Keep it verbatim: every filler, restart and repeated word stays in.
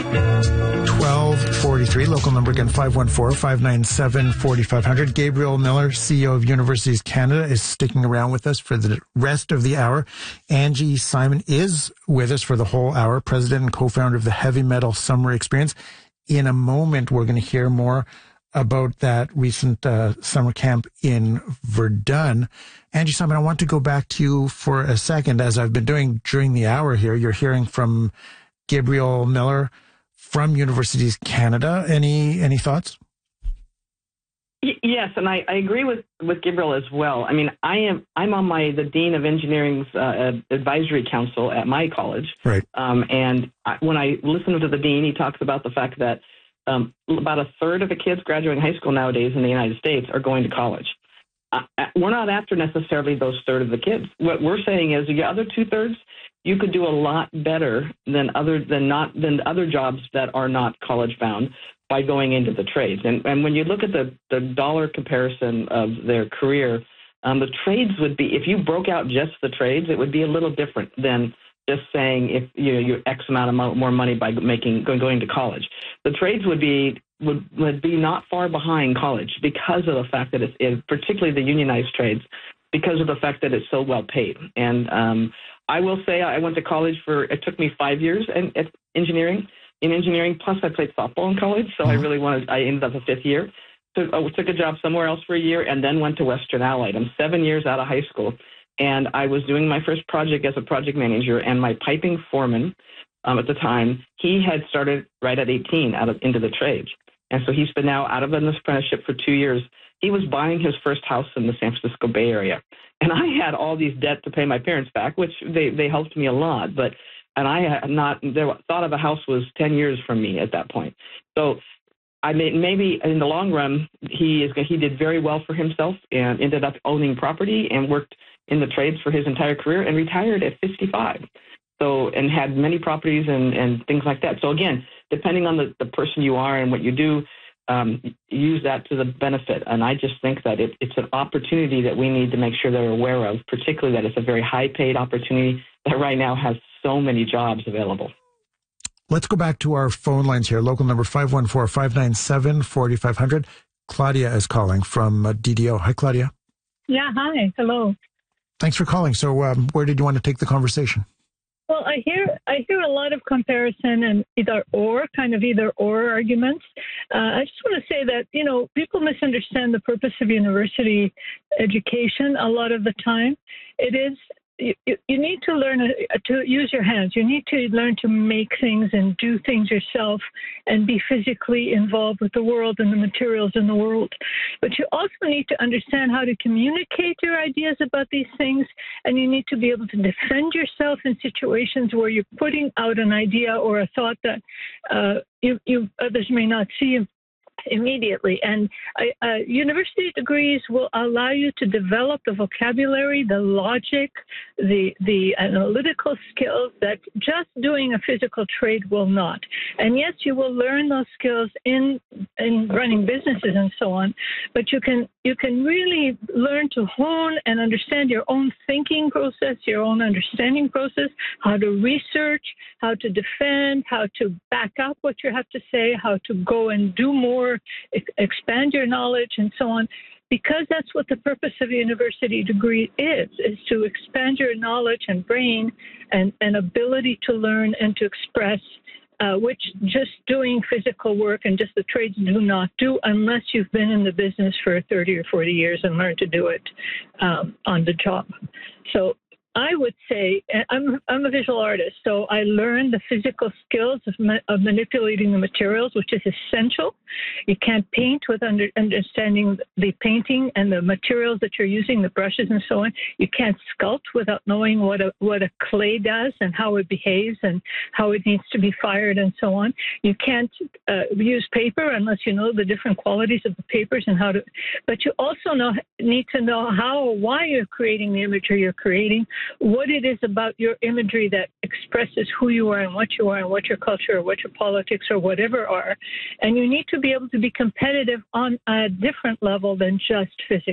twelve forty-three, local number again, five one four, five nine seven, four five zero zero. Gabriel Miller, C E O of Universities Canada, is sticking around with us for the rest of the hour. Angie Simon is with us for the whole hour, president and co-founder of the Heavy Metal Summer Experience. In a moment, we're going to hear more about that recent uh, summer camp in Verdun. Angie Simon, I want to go back to you for a second. As I've been doing during the hour here, you're hearing from Gabriel Miller from Universities Canada. Any any thoughts? Yes, and I, I agree with, with Gabriel as well. I mean, I am I'm on my the Dean of Engineering's uh, advisory council at my college, right? Um, and I, when I listen to the dean, he talks about the fact that um, about a third of the kids graduating high school nowadays in the United States are going to college. Uh, we're not after necessarily those third of the kids. What we're saying is the other two thirds, you could do a lot better than other than not than other jobs that are not college bound by going into the trades. And and when you look at the, the dollar comparison of their career, um, the trades would be, if you broke out just the trades, it would be a little different than just saying if you know you're X amount of mo- more money by making going, going to college. The trades would be would would be not far behind college because of the fact that it's it, particularly the unionized trades, because of the fact that it's so well paid. And um, I will say I went to college for, it took me five years in, in engineering, in engineering, plus I played softball in college, so I really wanted, I ended up a fifth year. So I took a job somewhere else for a year and then went to Western Allied. I'm seven years out of high school, and I was doing my first project as a project manager, and my piping foreman um, at the time, he had started right at eighteen out of into the trades. And so he's been now out of an apprenticeship for two years. He was buying his first house in the San Francisco Bay Area. And I had all these debt to pay my parents back, which they, they helped me a lot. But, and I had not, the thought of a house was ten years from me at that point. So I mean, maybe in the long run, he is, he did very well for himself and ended up owning property and worked in the trades for his entire career and retired at fifty-five. So, and had many properties and, and things like that. So again, depending on the, the person you are and what you do, um, use that to the benefit. And I just think that it, it's an opportunity that we need to make sure they're aware of, particularly that it's a very high paid opportunity that right now has so many jobs available. Let's go back to our phone lines here. Local number five one four, five nine seven, four five zero zero. Claudia is calling from uh, D D O. Hi, Claudia. Yeah, hi. Hello. Thanks for calling. So um, where did you want to take the conversation? Well, I hear I hear a lot of comparison and either or, kind of either or arguments. Uh, I just want to say that, you know, people misunderstand the purpose of university education a lot of the time. It is, you, you need to learn to use your hands. You need to learn to make things and do things yourself and be physically involved with the world and the materials in the world. But you also need to understand how to communicate your ideas about these things, and you need to be able to defend yourself in situations where you're putting out an idea or a thought that uh, you, you others may not see immediately. And uh, uh, university degrees will allow you to develop the vocabulary, the logic, the the analytical skills that just doing a physical trade will not. And yes, you will learn those skills in in running businesses and so on, but you can you can really learn to hone and understand your own thinking process, your own understanding process, how to research, how to defend, how to back up what you have to say, how to go and do more, expand your knowledge, and so on, because that's what the purpose of a university degree is, is to expand your knowledge and brain and, and ability to learn and to express, uh, which just doing physical work and just the trades do not do unless you've been in the business for thirty or forty years and learned to do it um, on the job. So I would say, I'm I'm a visual artist, so I learned the physical skills of, ma- of manipulating the materials, which is essential. You can't paint with under, understanding the painting and the materials that you're using, the brushes and so on. You can't sculpt without knowing what a what a clay does and how it behaves and how it needs to be fired and so on. You can't uh, use paper unless you know the different qualities of the papers and how to. But you also know need to know how or why you're creating the imagery you're creating, what it is about your imagery that expresses who you are and what you are and what your culture or what your politics or whatever are. And you need to be able to be competitive on a different level than just physics.